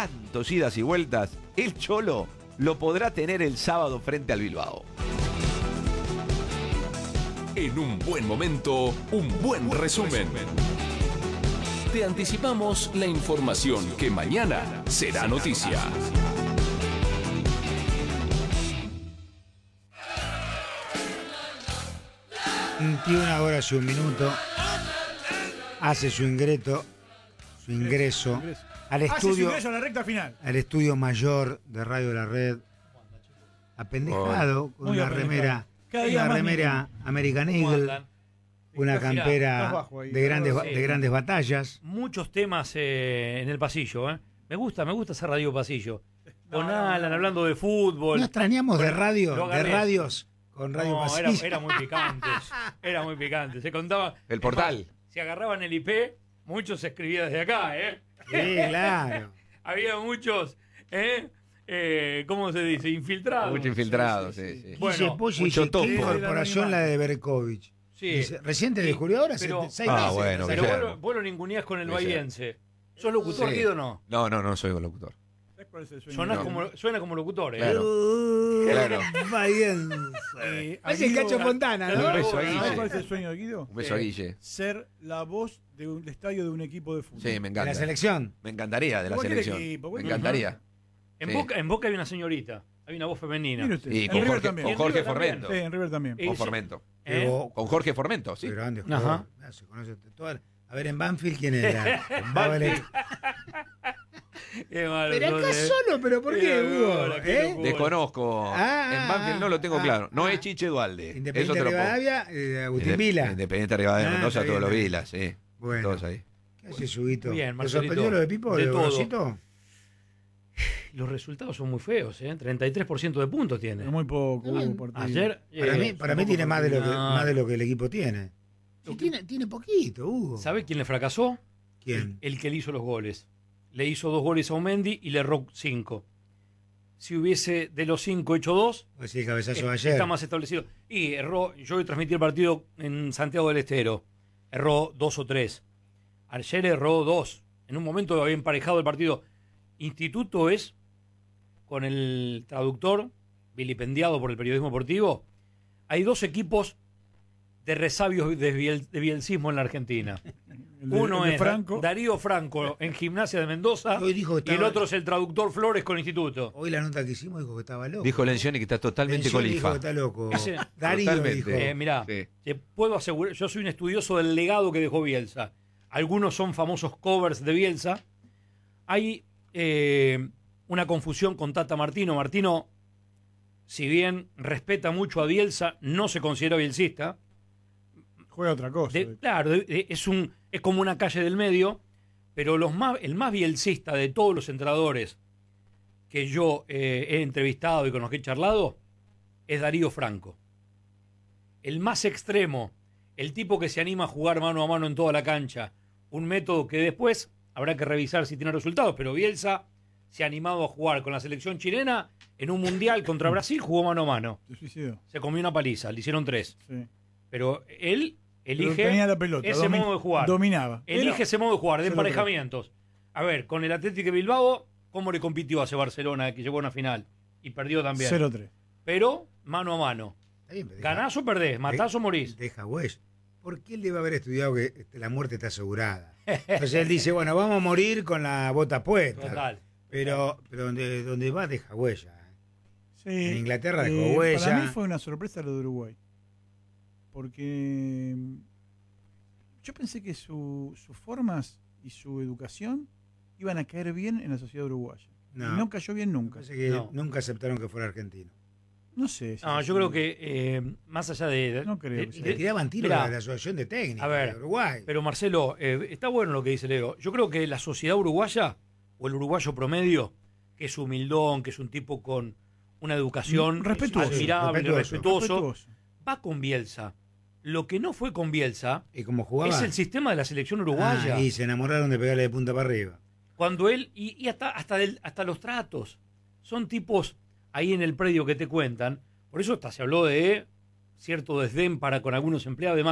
tantos idas y vueltas, el Cholo lo podrá tener el sábado frente al Bilbao. En un buen momento, un buen resumen. Te anticipamos la información que mañana será noticia. ...21 horas y 1 minuto... hace su ingreso al estudio, a la recta final. al estudio mayor de Radio La Red, apendejado, con Muy una apendejado. Cada día más remera American Eagle, una Estás campera bajo ahí, de grandes batallas. Muchos temas en el pasillo, ¿eh? Me gusta hacer radio pasillo. Con Alan hablando de fútbol. No extrañamos de Lo agarré. radios con Radio Pasillo. Era muy picante. Era muy picante. Se contaba. El portal. Si agarraban el IP, muchos se escribía desde acá, ¿eh? Sí, claro. Había muchos, ¿cómo se dice? Infiltrados. Mucho infiltrado, sí. Bueno, Dice Pulli, mucho ¿qué topo. incorporación la de Berkovich? Sí. Dice, recién te descubrió ahora, pero- 6 Ah, meses. bueno, Pero Guillermo. vos lo ninguneás con el Guillermo. bahiense. ¿Sos locutor, Sí. Guido, o no? No soy locutor. ¿Sabes cuál es el sueño? Suena No. como locutor, ¿eh? Claro. Claro. Bahiense. A Ese Guido- Cacho Fontana, Un ¿no? beso a ¿Sabes Guille. cuál es el sueño de Guido? Un beso a Guille. Ser la voz del estadio de un equipo de fútbol. Sí, me De la encanta. selección. Me encantaría de la Cualquier selección. equipo, Me cualquier encantaría. En, Sí. Boca, en Boca hay una señorita, hay una voz femenina. Mire usted. Y En con River Jorge, también. con Jorge En River Formento. Sí, en River también. Eh, Con Formento. ¿Eh? Pero- Con Jorge Formento, sí. Qué grande Ajá. jugador. Ah, se conoce toda- A ver, en Banfield, ¿quién era? Banfield. Qué malo Pero sos, acá solo, ¿pero por qué, Hugo? qué ¿Eh? locura. Desconozco. En Banfield no lo tengo claro. No es Chiche Dualde. Eso Independiente te lo puedo. Rivadavia, Agustín Vila. Independiente Rivadavia de Ah, Mendoza, está todos bien, los está Vilas, sí. Bueno. Todos ahí. ¿Qué hace Subito? Bien, ¿Te Marcelito. sorprendió lo de Pipo, De de todo. Gorosito? Los resultados son muy feos, ¿eh? 33% de puntos tiene. Es muy poco. Hugo, por ti. Ayer. Para mí tiene más de lo que el equipo tiene. Sí, Lo que- tiene poquito, Hugo. ¿Sabe quién le fracasó? ¿Quién? El que le hizo los goles. Le hizo 2 goles a Umendi y le erró 5. Si hubiese de los 5 hecho 2, Pues sí, el cabezazo de ayer. está más establecido. Y erró, yo hoy transmití el partido en Santiago del Estero. Erró 2 o 3. Ayer erró 2. En un momento había emparejado el partido. Instituto es, con el traductor, vilipendiado por el periodismo deportivo, hay 2 equipos de resabios de bielcismo en la Argentina. Uno el de es Franco. Darío Franco en Gimnasia de Mendoza Hoy dijo que y el estaba- otro es el traductor Flores con Instituto. Hoy la nota que hicimos dijo que estaba loco. Dijo Lencioni que está totalmente Lencioni dijo colifa. que está loco. Ese- Darío Totalmente. dijo. Mirá, Sí. te puedo asegurar, yo soy un estudioso del legado que dejó Bielsa. Algunos son famosos covers de Bielsa. Hay una confusión con Tata Martino. Martino, si bien respeta mucho a Bielsa, no se considera bielcista. Juega otra cosa. Claro, es como una calle del medio, pero el más bielcista de todos los entrenadores que yo he entrevistado y con los que he charlado es Darío Franco. El más extremo, el tipo que se anima a jugar mano a mano en toda la cancha, un método que después habrá que revisar si tiene resultados, pero Bielsa se ha animado a jugar con la selección chilena en un mundial contra Brasil, jugó mano a mano. Se suicidó. Se comió una paliza, le hicieron 3. Sí. Pero él Pero elige tenía la pelota. ese modo de jugar. Dominaba. Elige Era- ese modo de jugar, de se lo emparejamientos. A ver, con el Atlético de Bilbao, ¿cómo le compitió a ese Barcelona que llegó a una final? Y perdió también. 0-3. Pero mano a mano. Está bien, pero deja- Ganás o perdés, matás o morís. Deja huella. ¿Por qué él debe haber estudiado que la muerte está asegurada? Entonces él dice, bueno, vamos a morir con la bota puesta. Total. Pero donde va deja huella. Sí, En Inglaterra dejó huella. Para mí fue una sorpresa lo de Uruguay. Porque yo pensé que sus formas y su educación iban a caer bien en la sociedad uruguaya. No. Y no cayó bien nunca. Parece que No. nunca aceptaron que fuera argentino. No sé. si No, es yo así. creo que más allá de... No creo que sea. Le tiraban tiros Mirá, a la asociación de técnicos a ver, de Uruguay. Pero Marcelo, está bueno lo que dice Leo. Yo creo que la sociedad uruguaya, o el uruguayo promedio, que es humildón, que es un tipo con una educación Respetuoso. admirable, respetuoso, Respetuoso. va con Bielsa. Lo que no fue con Bielsa Y como jugaba. es el sistema de la selección uruguaya. Y se enamoraron de pegarle de punta para arriba. Cuando él, y hasta los tratos, son tipos ahí en el predio que te cuentan. Por eso hasta se habló de cierto desdén para con algunos empleados. Además,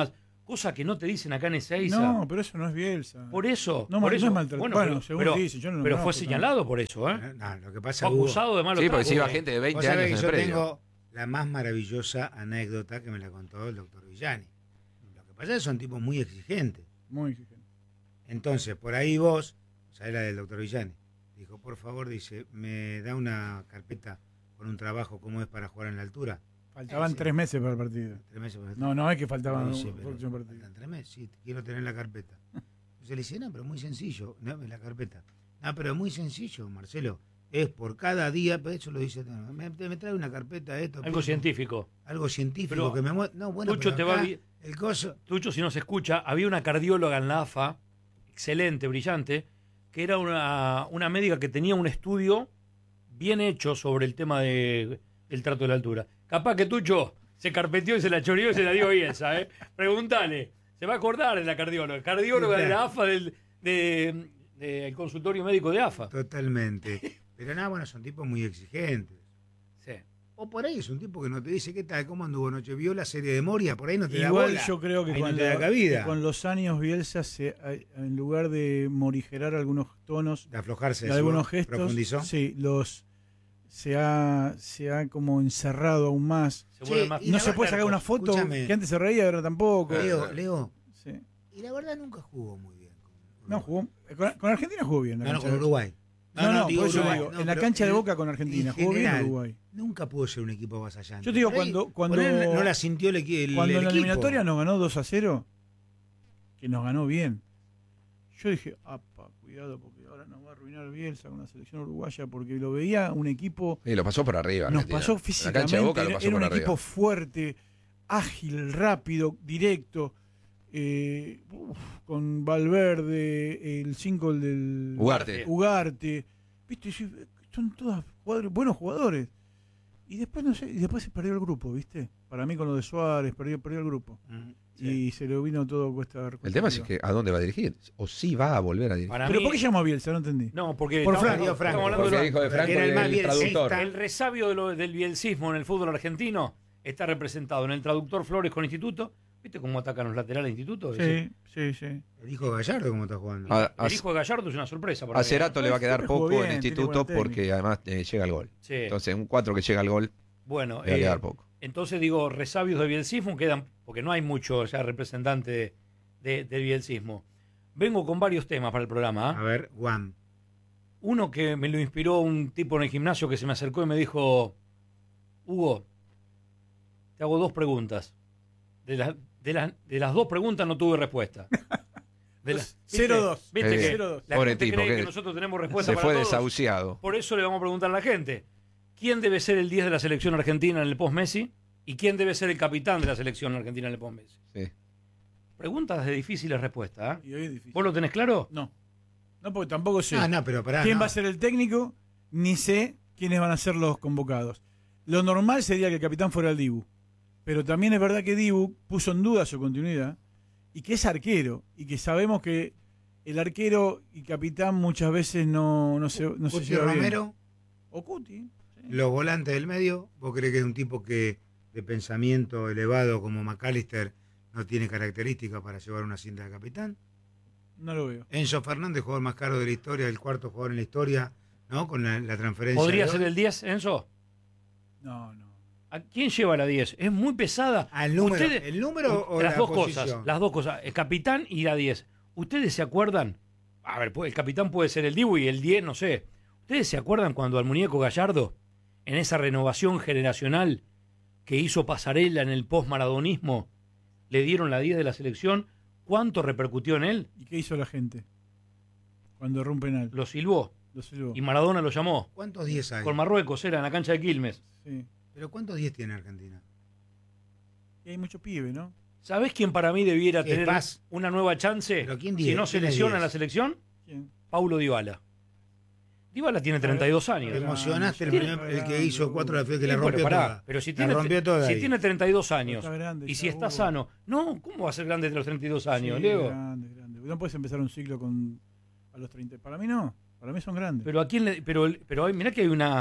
cosa que no te dicen acá en Ezeiza. No, pero eso no es Bielsa. Por eso. No, por no eso. es maltrato. Bueno, según pero, dice, yo no lo pero fue conozco, señalado por eso, ¿eh? No, lo que pasa, Fue Hugo, acusado de malo Sí, porque trato. si iba gente de 20 vos años sabés en que el yo predio. tengo la más maravillosa anécdota que me la contó el doctor Villani. Lo que pasa es que son tipos muy exigentes. Muy exigente. Entonces, por ahí vos, sabés la del doctor Villani, dijo, por favor, dice, me da una carpeta con un trabajo como es para jugar en la altura. Faltaban Sí. 3 meses para el partido. 3 meses. No es que faltaban Sí, un pero próximo partido. faltan 3 meses, sí, quiero tener la carpeta. Entonces le dice, no, pero muy sencillo, no, la carpeta. No, pero es muy sencillo, Marcelo. Es por cada día, pero eso lo dice, no, me trae una carpeta esto. Algo científico. Algo científico Pero que me muestra. No, bueno, Tucho pero te va acá bien. el coso. Tucho, si no se escucha, había una cardióloga en la AFA, excelente, brillante, que era una médica que tenía un estudio bien hecho sobre el tema del trato de la altura. Capaz que Tucho se carpeteó y se la choreó y se la dio Bielsa, ¿eh? Preguntale. Se va a acordar de la cardióloga. Cardióloga de la AFA, del consultorio médico de AFA. Totalmente. Pero nada, bueno, son tipos muy exigentes. Sí. O por ahí es un tipo que no te dice qué tal, cómo anduvo anoche, vio la serie de Moria, por ahí no te da Igual bola. yo creo que Ahí con, no te da cabida. con los años Bielsa, en lugar de morigerar algunos tonos, De aflojarse, de algunos gestos, profundizó. sí, se ha como encerrado aún más. Se vuelve Sí, más- y No la se puede verdad, sacar una foto, escúchame. que antes se reía, ahora tampoco. Leo, Sí. y la verdad nunca jugó muy bien. con No, Uruguay. jugó, con Argentina jugó bien. la No, cancha con de- Uruguay. No, digo por eso Uruguay. digo, No, en la pero cancha de en- Boca con Argentina, en jugó bien general, Uruguay. Nunca pudo ser un equipo avasallante. Yo te digo, Por ahí- cuando por ahí no la sintió el cuando en la equipo. eliminatoria nos ganó 2-0, que nos ganó bien, yo dije, apa, cuidado, porque ahora nos va a arruinar Bielsa con la selección uruguaya, porque lo veía un equipo, Y lo pasó por arriba. nos Argentina. pasó En la físicamente, cancha de Boca lo pasó era por un arriba. equipo fuerte, ágil, rápido, directo, con Valverde, el 5 del Ugarte, viste, son todos buenos jugadores. Y después no sé, y después se perdió el grupo, ¿viste? Para mí con lo de Suárez, perdió el grupo. Y se le vino todo cuesta. El tema es que a dónde va a dirigir. O sí va a volver a dirigir. Para ¿Pero mí- por qué llamó a Bielsa? No entendí. No, porque Por estamos, Franco, estamos hablando Porque de dijo de Franco era el y más el bielcista. traductor. el resabio del bielcismo en el fútbol argentino está representado en el traductor Flores con Instituto. ¿Viste cómo atacan los laterales de Instituto? Sí. El hijo de Gallardo, ¿cómo está jugando? El hijo de Gallardo es una sorpresa. Para A mí, ¿eh? Cerato le va a quedar Siempre jugó poco bien, en tiene Instituto buena técnica. porque además llega al gol. Sí. Entonces, un 4 que llega al gol Bueno, le va a quedar poco. entonces digo, resabios de bielcismo quedan, porque no hay mucho ya representante de bielcismo. Vengo con varios temas para el programa. A ver, Juan. Uno que me lo inspiró un tipo en el gimnasio que se me acercó y me dijo, Hugo, te hago 2 preguntas. De las 2 preguntas no tuve respuesta. De las- 0-2. ¿Viste que 0-2. la Pobre gente tipo, cree que que nosotros tenemos respuesta Se para fue todos? desahuciado. Por eso le vamos a preguntar a la gente. ¿Quién debe ser el 10 de la selección argentina en el post-Messi? ¿Y quién debe ser el capitán de la selección argentina en el post-Messi? Sí. Preguntas de difíciles respuestas. Y hoy es difícil. ¿Vos lo tenés claro? No, porque tampoco sé No, pero pará. quién no. va a ser el técnico, ni sé quiénes van a ser los convocados. Lo normal sería que el capitán fuera el Dibu. Pero también es verdad que Dibu puso en duda su continuidad y que es arquero. Y que sabemos que el arquero y capitán muchas veces no se Cuti lleva bien. Romero, O Cuti. Sí. los volantes del medio, ¿vos creés que es un tipo que de pensamiento elevado como McAllister no tiene características para llevar una cinta de capitán? No lo veo. Enzo Fernández, jugador más caro de la historia, el 4º jugador en la historia, ¿no? Con la transferencia. ¿Podría de ser hoy. el 10, Enzo? No. ¿A quién lleva la 10? Es muy pesada. ¿Al número, Ustedes- ¿El número o las la dos posición? cosas, las dos cosas, el capitán y la 10. ¿Ustedes se acuerdan? A ver, el capitán puede ser el Dibu y el 10, no sé. ¿Ustedes se acuerdan cuando al muñeco Gallardo, en esa renovación generacional que hizo Pasarela en el post-maradonismo, le dieron la 10 de la selección? ¿Cuánto repercutió en él? ¿Y qué hizo la gente cuando rompe penal? Lo silbó Lo silbó. y Maradona lo llamó. ¿Cuántos 10 hay? Con Marruecos era en la cancha de Quilmes. Sí. ¿Pero cuántos 10 tiene Argentina? Y hay mucho pibe, ¿no? ¿Sabés quién para mí debiera ¿Qué tener Paz? una nueva chance ¿Pero quién si 10? no se ¿Quién es lesiona en 10? la selección? ¿Quién? Paulo Dybala. Dybala tiene 32 años. Te emocionaste el, Tiene- el que hizo 4 de la fiesta que la Sí, rompió pero pará, toda. pero si La tiene, rompió toda si ahí. tiene 32 años Está grande, y ya, si está Hugo. sano, no, ¿cómo va a ser grande de los 32 años, Sí, Leo? grande. No puedes empezar un ciclo a los 30. Para mí no. Para mí son grandes. Pero a quién le, pero mirá que hay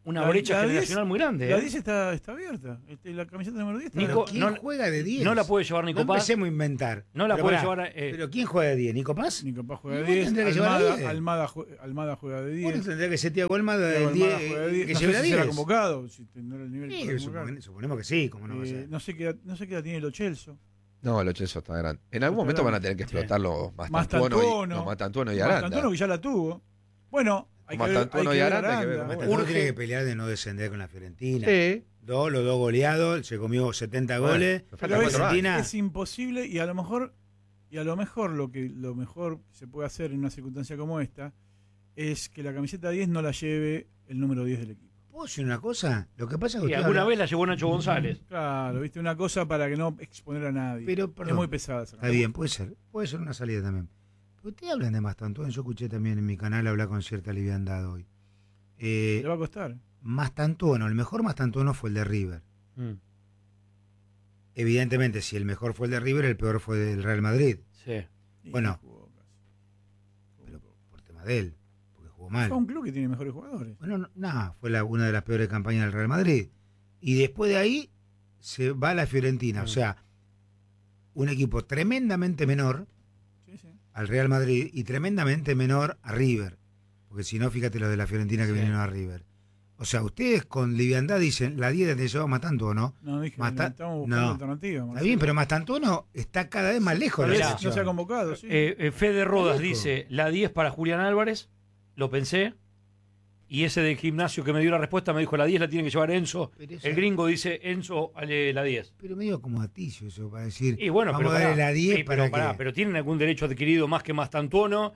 una La- brecha la 10 generacional muy grande. La 10 está abierta. La camiseta número 10 está Nico, Pero abierta. ¿quién no- juega de 10? no la puede llevar Nico No Paz. empecemos a inventar. No la Pero puede pará, llevar. ¿Pero quién juega de 10? ¿Nico Paz? Nico Paz juega de Vos 10. tendría que llevar a 10. Almada juega de Bueno, 10. tendría que ser Thiago Almada Thiago del 10, Almada juega de 10. que No lleve sé la si será 10. convocado, si tendrá el nivel Sí, para convocar. suponemos que sí, como no va a ser. No sé qué edad tiene Lo Celso. No, el Chelso está grande. En algún momento van a tener que explotarlo Mastantuono y Aranda. Mastantuono que ya la tuvo. Bueno, hay que ver Mastantuono y ver Aranda, hay que ver cómo Mastantuono Urge- tiene que pelear de no descender con la Fiorentina. Sí. Los dos goleados, se comió 70 Bueno, goles. me faltan Pero cuatro años. Argentina, es imposible y a lo mejor lo mejor que se puede hacer en una circunstancia como esta es que la camiseta 10 no la lleve el número 10 del equipo. ¿puedo decir una cosa? Lo que pasa es que Y usted alguna habla- vez la llevó Nacho González. Claro, viste, una cosa para que no exponer a nadie. Pero, perdón, es muy pesada esa Está cosa. bien, puede ser una salida también. Pero ustedes hablan de Mastantuono, yo escuché también en mi canal hablar con cierta liviandad hoy. Le va a costar. Mastantuono, el mejor Mastantuono fue el de River. Mm, Evidentemente, si el mejor fue el de River, el peor fue del Real Madrid. sí. Y Bueno. jugó casi. Pero por tema de él, porque jugó mal. Fue un club que tiene mejores jugadores. Bueno, no, fue una de las peores campañas del Real Madrid. Y después de ahí se va a la Fiorentina. O sea, un equipo tremendamente menor Sí, sí. al Real Madrid y tremendamente menor a River. Porque si no, fíjate los de la Fiorentina que Sí. vinieron a River. O sea, ustedes con liviandad dicen, la 10 te lleva Mastantuono. No, dije, No. estamos buscando alternativas. Está bien, pero Mastantuono está cada vez más lejos de Mirá, la No selección. se ha convocado, sí. Fede Rodas Lejos. dice la 10 para Julián Álvarez. Lo pensé. Y ese del gimnasio que me dio la respuesta me dijo la 10 la tiene que llevar Enzo. Pero esa- El gringo dice Enzo la 10. Pero medio como aticio eso para decir, Y bueno, vamos pero a darle pará. la 10 Sí, para pero pará, que... pero tienen algún derecho adquirido más que Mastantuono,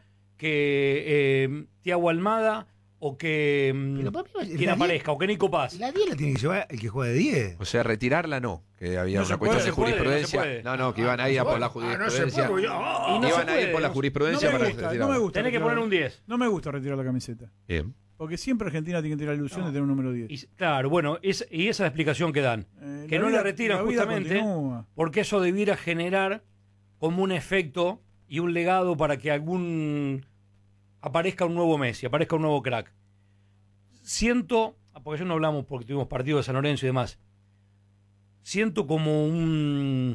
que Thiago Almada o que Pero para mí, la quien 10 aparezca, o que Nico Paz. La 10 la tiene que llevar el que juega de 10. O sea, retirarla no, que había No una se cuestión puede, de no se puede, jurisprudencia. no se puede. No, que iban a ir a por la jurisprudencia. Y no se Iban a ir puede, por la no- jurisprudencia no me para gusta, retirarla. no me gusta. Tenés que poner un 10. No me gusta retirar la camiseta. Bien. Porque siempre Argentina tiene que tener la ilusión de tener un número 10. Y, claro, bueno, y esa es la explicación que dan. Que no la retiran la vida justamente continúa. porque eso debiera generar como un efecto y un legado para que aparezca un nuevo Messi, aparezca un nuevo crack. Siento, porque ya no hablamos porque tuvimos partido de San Lorenzo y demás, siento como un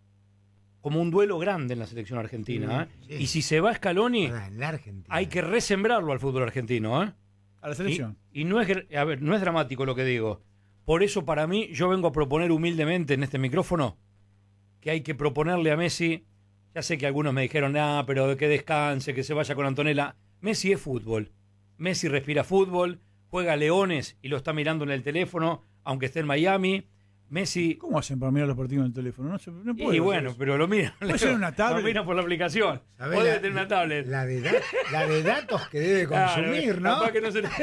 duelo grande en la selección argentina. ¿eh? Sí. Y si se va Scaloni, En la Argentina. hay que resembrarlo al fútbol argentino. ¿eh? A la selección. Y no es, a ver, no es dramático lo que digo. Por eso, para mí, yo vengo a proponer humildemente en este micrófono que hay que proponerle a Messi. Ya sé que algunos me dijeron, pero que descanse, que se vaya con Antonella. Messi es fútbol. Messi respira fútbol, juega a Leones y lo está mirando en el teléfono, aunque esté en Miami. Messi. ¿Cómo hacen para mirar los partidos en el teléfono? No puede Y bueno, pero lo miran. Puede ser una tablet. Lo miran por la aplicación. ¿Sabés Puede la- tener una tablet. La de datos que debe consumir, Claro, ¿no? capaz que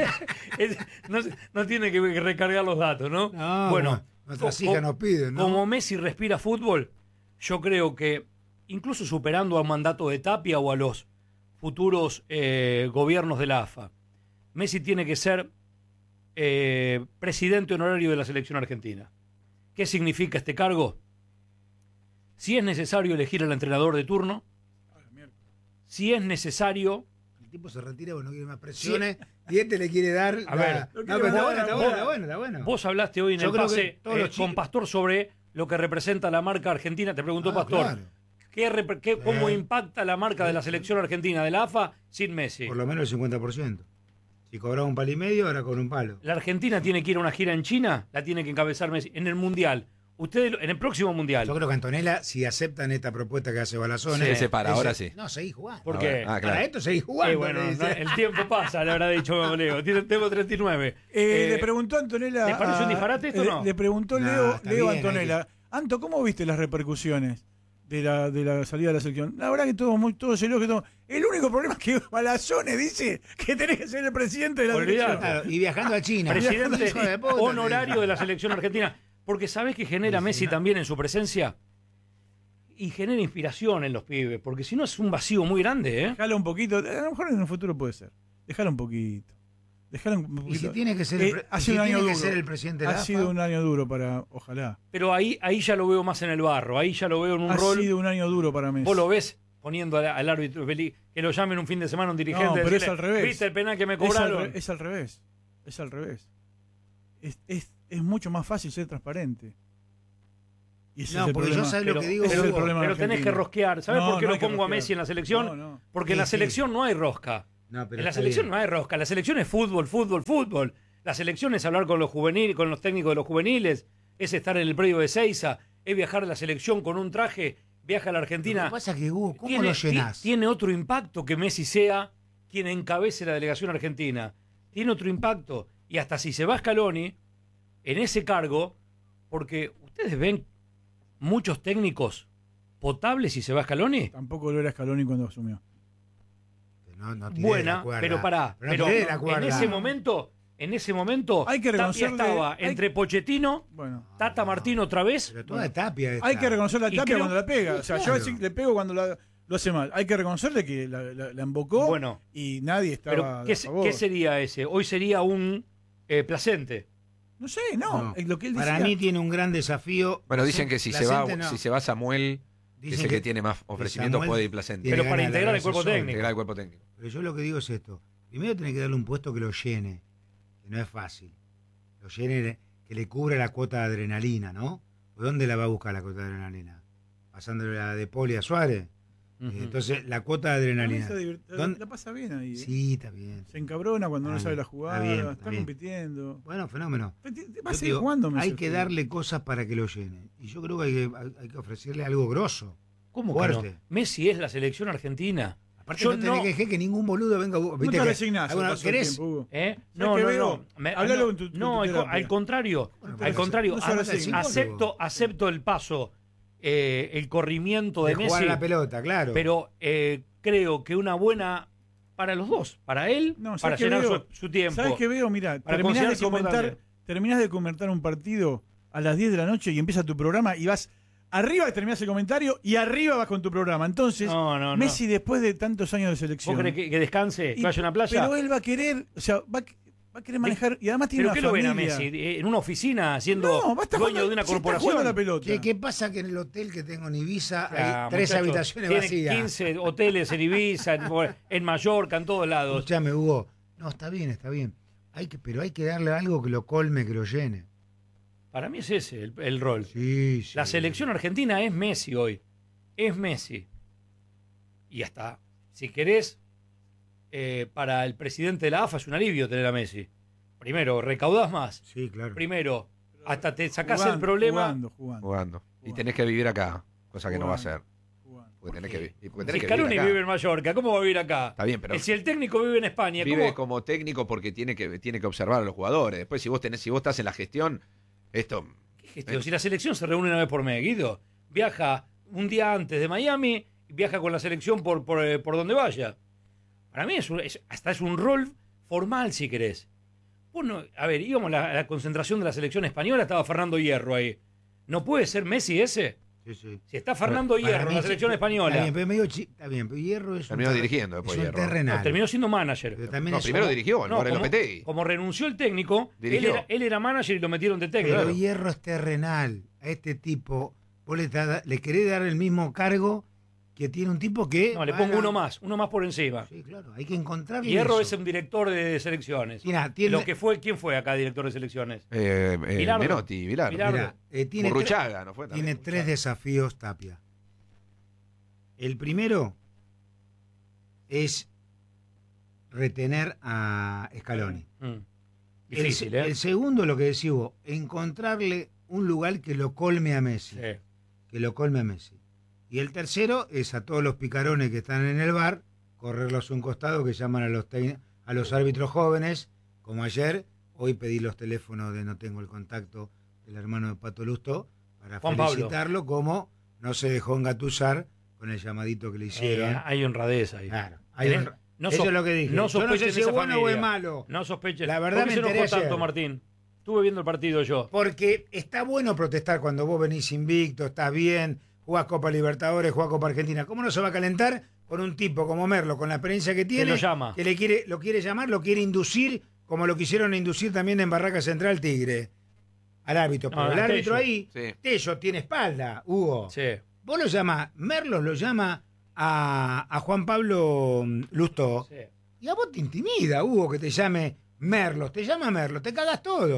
no tiene que recargar los datos, ¿no? No, bueno, nuestras hijas nos piden, ¿no? Como Messi respira fútbol, yo creo que incluso superando a un mandato de Tapia o a los futuros gobiernos de la AFA, Messi tiene que ser presidente honorario de la selección argentina. ¿Qué significa este cargo? Si es necesario elegir al entrenador de turno, si es necesario... El tipo se retira porque no quiere más presiones y este le quiere dar... A ver, no, pero está bueno. Vos hablaste hoy en Yo el creo que pase todos los con chicos- Pastor sobre lo que representa la marca argentina. Te preguntó Pastor. Claro. ¿Cómo impacta la marca de la selección argentina de la AFA sin Messi? Por lo menos el 50%. Si cobraba un palo y medio, ahora con un palo. La Argentina tiene que ir a una gira en China, la tiene que encabezar Messi. En el Mundial. Ustedes, en el próximo Mundial. Yo creo que Antonella, si aceptan esta propuesta que hace Balazones... Sí. Ese para, ahora sí. No, seguís jugando. ¿Por qué? Ah, claro. Para esto seguís jugando. Bueno, le dice. no, el tiempo pasa, le habrá dicho Leo. Tengo 39. Le preguntó Antonella. ¿le pareció un disparate esto o no? Le preguntó No, Leo, está Leo bien, Antonella. Anto, ¿cómo viste las repercusiones de la salida de la selección? La verdad que todo se elogió. El único problema es que Balazones dice que tenés que ser el presidente de la Olvidate. selección. Claro, y viajando a China. Presidente Hijo de puta, honorario de la selección argentina. Porque ¿sabés qué genera Messi también en su presencia? Y genera inspiración en los pibes. Porque si no es un vacío muy grande, ¿eh? Dejalo un poquito. A lo mejor en el futuro puede ser. Dejalo un poquito. Dejalo un poquito. Y si tiene que ser, ha y sido si un año tiene duro. que ser el presidente de la Ha AFA, sido un año duro para. Ojalá. Pero ahí ya lo veo más en el barro. Ahí ya lo veo en un Ha rol. sido un año duro para Messi. Vos lo ves poniendo al árbitro que lo llamen un fin de semana un dirigente. No, pero decirle, es al revés. ¿viste el penal que me Es al cobraron? re- es al revés. Es al revés. es mucho más fácil ser transparente. Y ese es el porque problema. yo sabes lo que digo. Ese es el Hugo. problema en Pero tenés que Argentina. rosquear. ¿Sabes No, por qué no lo hay que pongo a rosquear. Messi en la selección? No. Porque en la selección no hay rosca. No, pero En la está selección bien. no hay rosca. La selección es fútbol, fútbol, fútbol. La selección es hablar con los juveniles, con los técnicos de los juveniles, es estar en el predio de Seiza, es viajar a la selección con un traje, viaja a la Lo Argentina. que pasa es que, Hugo, ¿cómo lo llenás? Tiene otro impacto que Messi sea quien encabece la delegación argentina. Tiene otro impacto. Y hasta si se va Scaloni en ese cargo, porque ustedes ven muchos técnicos potables si se va Scaloni. Tampoco lo era Scaloni cuando asumió. No tiré Buena, la cuerda. pero pará. No Pero tiré la cuerda. en ese momento, Hay que Tapia reconocerle- estaba entre Pochettino, Bueno, Tata Martino otra vez. Pero toda Tapia está. hay que reconocerle a Y Tapia creo- cuando la pega. Sí, O sea, claro. yo le pego cuando lo hace mal. Hay que reconocerle que la embocó Bueno, y nadie estaba pero a ¿qué favor. sería ese? Hoy sería un Placente. No sé, no. Es lo que él decía. Para mí tiene un gran desafío. Bueno, dicen que si se va Samuel, que Dicen es el que tiene más ofrecimientos, Samuel puede ir Placente. tiene Pero para ganas de integrar el cuerpo agarrarse técnico. Integrar el cuerpo técnico. Pero yo lo que digo es esto. Primero tenés que darle un puesto que lo llene, que no es fácil. Lo llene, que le cubra la cuota de adrenalina, ¿no? ¿Por dónde la va a buscar la cuota de adrenalina? Pasándole la de Poli a Suárez. Ujú. Entonces, la cuota de adrenalina. ¿Dónde? La pasa bien ahí. Sí, está bien. Se encabrona cuando no Está sabe bien, la jugada, está bien, está, está bien. compitiendo. Bueno, fenómeno. Va a Yo te seguir digo, jugando. hay que darle cosas para que lo llene. Y yo creo que hay que ofrecerle algo grosso. ¿Cómo que no? Fuerte. Messi es la selección argentina. Aparte, Yo no tenés no- que dejar que ningún boludo venga. No ¿Viste te que resignás. alguna- al paso del ¿Querés? tiempo, Hugo. No, qué no, veo? no. Háblalo con tu No, terapia. al contrario. Bueno, Al contrario, no se habla del psicólogo. acepto el paso, el corrimiento de De jugar Messi, a la pelota, claro. pero creo que una buena para los dos, para él, No, ¿sabes para qué llenar veo? su tiempo. ¿Sabes qué veo? Mira, Para terminás considerarse de comentar un partido a las 10 de la noche y empieza tu programa y vas arriba, terminás el comentario y arriba vas con tu programa. Entonces, No. Messi después de tantos años de selección. ¿Vos querés que descanse, que y- vaya a una playa? Pero él va a querer, o sea, va a querer manejar y además tiene ¿Pero una qué lo ven familia. a Messi? ¿En una oficina siendo No, va a estar dueño jugando- de una si está corporación? jugando la pelota. ¿Qué pasa? Que en el hotel que tengo en Ibiza Ah, hay 3 muchacho, habitaciones tiene vacías. 15 hoteles en Ibiza, en Mallorca, en todos lados. Escuchame, Hugo. No, está bien, está bien. Pero hay que darle algo que lo colme, que lo llene. Para mí es ese el rol. Sí, sí. La selección argentina es Messi hoy. Es Messi. Y hasta, si querés, para el presidente de la AFA es un alivio tener a Messi. Primero, recaudás más. Sí, claro. Primero, hasta te sacás Jugando, el problema. Jugando. Y tenés que vivir acá, cosa que no va a ser. Jugando. Porque tenés que, porque Si tenés que Scaloni vivir acá. vive en Mallorca, ¿cómo va a vivir acá? Está bien, pero Si el técnico vive en España, vive ¿cómo? como técnico porque tiene que observar a los jugadores. Después, si vos estás en la gestión, esto. ¿Qué gestión? Si la selección se reúne una vez por mes, Guido, viaja un día antes de Miami y viaja con la selección por donde vaya. Para mí hasta es un rol formal, si querés. Bueno, a ver, íbamos a la concentración de la selección española, estaba Fernando Hierro ahí. ¿No puede ser Messi ese? Sí, sí. Si está Fernando Para Hierro en mí la sí, selección Está española, bien, pero está bien, pero Hierro es Terminó dirigiendo después es un Hierro. terrenal. no, terminó siendo manager. Pero también No, es primero un- dirigió, No, ahora como, Lopetegui. como renunció el técnico, Dirigió. él era manager y lo metieron de técnico. Pero Claro. Hierro es terrenal. A este tipo, vos le querés dar el mismo cargo que tiene un tipo que. No, le van pongo a- uno más por encima. Sí, claro, hay que encontrarle. Hierro es eso. un director de selecciones. Mirá, tiene- Lo que fue, ¿quién fue acá director de selecciones? Bilardo. Menotti, Vilar. Bilardo. Mirá, tiene Burruchaga, ¿no fue? Tiene También. 3 desafíos, Tapia. El primero es retener a Scaloni. Difícil, el segundo, lo que decís vos, encontrarle un lugar que lo colme a Messi. Sí. Que lo colme a Messi. Y el tercero es a todos los picarones que están en el bar, correrlos a un costado, que llaman a los árbitros jóvenes, como ayer. Hoy pedí los teléfonos de No Tengo el Contacto del hermano de Pato Lustó, para Juan Pablo. felicitarlo, como no se dejó engatusar con el llamadito que le hicieron. Hay honradez ahí. Claro, No eso sos- es lo que dije. no Yo no sospeches sé de si es esa bueno o familia. es malo. No sospeches. La verdad ¿Por qué me se enteré enojó tanto, ayer. Martín? Estuve viendo el partido yo. Porque está bueno protestar cuando vos venís invicto, estás bien, jugás Copa Libertadores, jugás Copa Argentina. ¿Cómo no se va a calentar con un tipo como Merlo, con la experiencia que tiene? lo llama. Que lo quiere llamar, lo quiere inducir, como lo quisieron inducir también en Barraca Central Tigre. Al árbitro. Pero No, el a árbitro Tello. ahí, Sí. Tello tiene espalda, Hugo. Sí. Vos lo llamás, Merlo lo llama a Juan Pablo Lustó. Sí. Y a vos te intimida, Hugo, que te llame Merlo. Te llama Merlo, te cagas todo.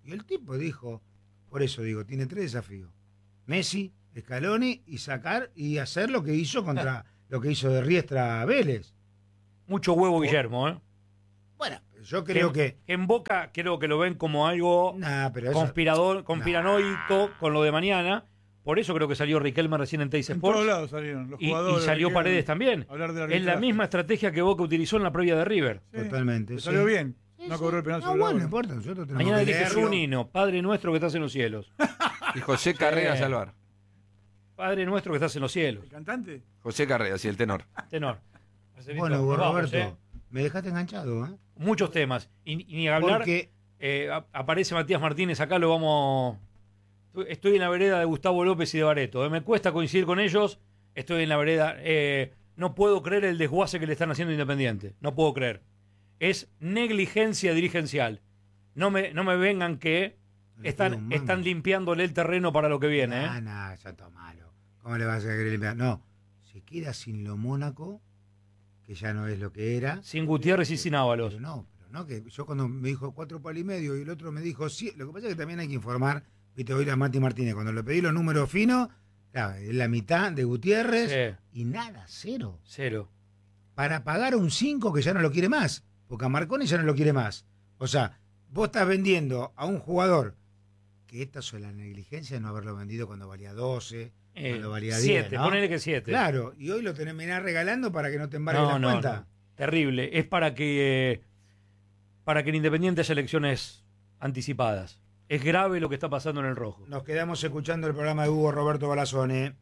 Y el tipo dijo, por eso digo, tiene 3 desafíos. Messi, Scaloni y sacar y hacer lo que hizo contra lo que hizo de Riestra a Vélez. Mucho huevo Guillermo, ¿eh? Bueno, yo creo que en Boca creo que lo ven como algo pero conspiranoico con lo de mañana. Por eso creo que salió Riquelme recién en Teis En Sports. todos lados salieron los Y jugadores. salió Paredes también. Es la misma estrategia que Boca utilizó en la previa de River. Sí, totalmente. le salió bien. Sí, No cobró el penal sobre bueno, la no hora. importa, nosotros tenemos Mañana que dije leerlo. un himno, Padre nuestro que estás en los cielos. Y José Carrera Salvar. Padre nuestro que estás en los cielos. ¿El cantante? José Carrera, sí, el tenor. Tenor. Bueno, Nos vamos, Roberto, me dejaste enganchado, ¿eh? Muchos temas. Y ni hablar. Porque Aparece Matías Martínez, acá lo vamos. Estoy en la vereda de Gustavo López y de Bareto. Me cuesta coincidir con ellos. Estoy en la vereda. No puedo creer el desguace que le están haciendo a Independiente. No puedo creer. Es negligencia dirigencial. No me vengan que están limpiándole el terreno para lo que viene. No, ya está malo. ¿Cómo le vas a querer limpiar? No, se queda sin lo Mónaco, que ya no es lo que era. Sin Gutiérrez y sin Ábalos. Pero no, que yo cuando me dijo 4 palos y medio y el otro me dijo 7, lo que pasa es que también hay que informar, viste, hoy a Mati Martínez, cuando le pedí los números finos, claro, es la mitad de Gutiérrez y nada, 0. Para pagar un 5 que ya no lo quiere más, porque a Marconi ya no lo quiere más. O sea, vos estás vendiendo a un jugador que esta es la negligencia de no haberlo vendido cuando valía 12, cuando valía 10, 7, ¿no? ponele que 7. Claro, y hoy lo terminás regalando para que no te embargue la cuenta. No. Terrible. Es para que en Independiente haya elecciones anticipadas. Es grave lo que está pasando en el rojo. Nos quedamos escuchando el programa de Hugo Roberto Balazone.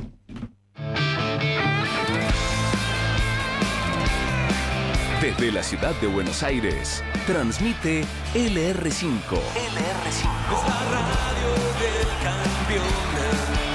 Desde la ciudad de Buenos Aires, transmite LR5. Es la radio del campeón.